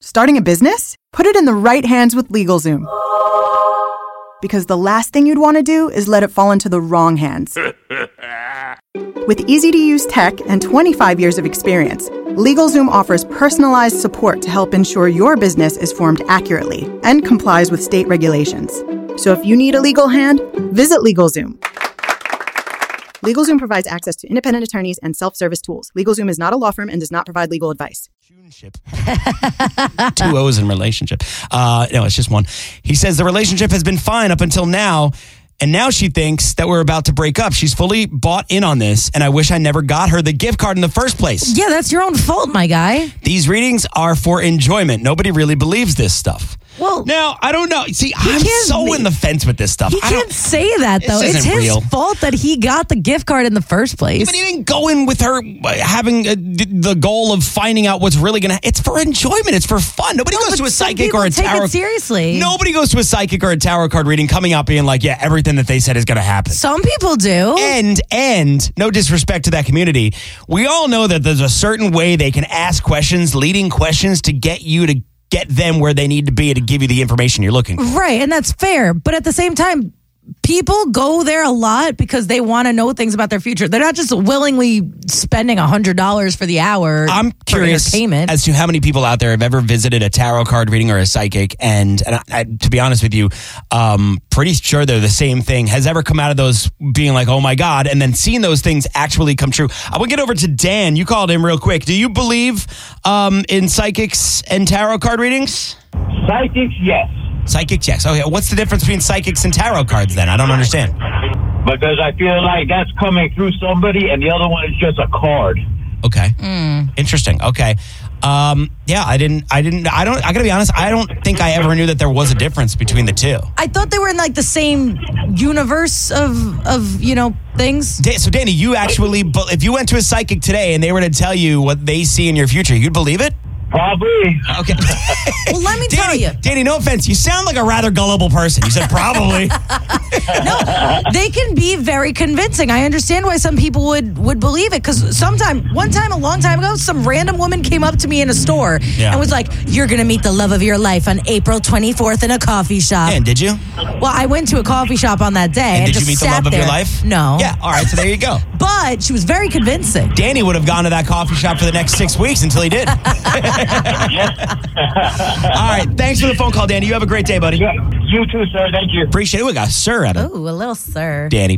Starting a business? Put it in the right hands with LegalZoom. Because the last thing you'd want to do is let it fall into the wrong hands. With easy-to-use tech and 25 years of experience, LegalZoom offers personalized support to help ensure your business is formed accurately and complies with state regulations. So if you need a legal hand, visit LegalZoom. LegalZoom provides access to independent attorneys and self-service tools. LegalZoom is not a law firm and does not provide legal advice. Two O's in relationship. No, it's just one. He says the relationship has been fine up until now, and now she thinks that we're about to break up. She's fully bought in on this, and I wish I never got her the gift card in the first place. Yeah, that's your own fault, my guy. These readings are for enjoyment. Nobody really believes this stuff. Well, now, I don't know. See, I'm so in the fence with this stuff. He can't say that, though. It's his fault that he got the gift card in the first place. But he didn't go in with her having the goal of finding out what's really going to... It's for enjoyment. It's for fun. Nobody goes to a psychic or a tarot... take it seriously. Nobody goes to a psychic or a tarot card reading coming out being like, yeah, everything that they said is going to happen. Some people do. And no disrespect to that community, we all know that there's a certain way they can ask questions, leading questions to get you to get them where they need to be to give you the information you're looking for. Right, and that's fair. But at the same time, people go there a lot because they want to know things about their future. They're not just willingly spending $100 for the hour. I'm curious as to how many people out there have ever visited a tarot card reading or a psychic, and I, to be honest with you, pretty sure they're the same thing. Has ever come out of those being like, oh my God, and then seeing those things actually come true. I will get over to Dan. You called him real quick. Do you believe in psychics and tarot card readings? Psychics, yes. Psychics, yes. Okay, what's the difference between psychics and tarot cards then? I don't understand. Because I feel like that's coming through somebody and the other one is just a card. Okay. Interesting. Okay. Yeah, I gotta be honest, I don't think I ever knew that there was a difference between the two. I thought they were in like the same universe of things. So Danny, you actually, if you went to a psychic today and they were to tell you what they see in your future, you'd believe it? Probably. Okay. Well, let me tell you. Danny, no offense. You sound like a rather gullible person. You said probably. No, they can be very convincing. I understand why some people would believe it. Because one time, a long time ago, some random woman came up to me in a store and was like, you're going to meet the love of your life on April 24th in a coffee shop. Yeah, and did you? Well, I went to a coffee shop on that day. And did you meet the love of your life? No. Yeah, all right, so there you go. But she was very convincing. Danny would have gone to that coffee shop for the next 6 weeks until he did. All right, thanks for the phone call, Danny. You have a great day, buddy. Yeah, you too, sir. Thank you. Appreciate it. We got a sir at it. Ooh, a little sir. Danny.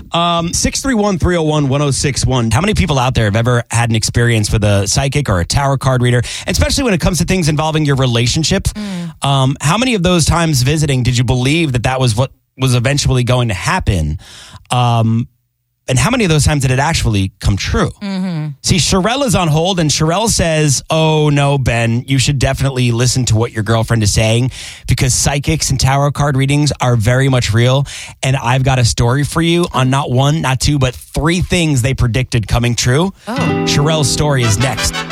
631-301-1061. How many people out there have ever had an experience with a psychic or a tarot card reader, especially when it comes to things involving your relationship? How many of those times visiting did you believe that was what was eventually going to happen? And how many of those times did it actually come true? See, Sherelle is on hold, and Sherelle says, oh, no, Ben, you should definitely listen to what your girlfriend is saying, because psychics and tarot card readings are very much real. And I've got a story for you on not one, not two, but 3 things they predicted coming true. Sherelle's story is next.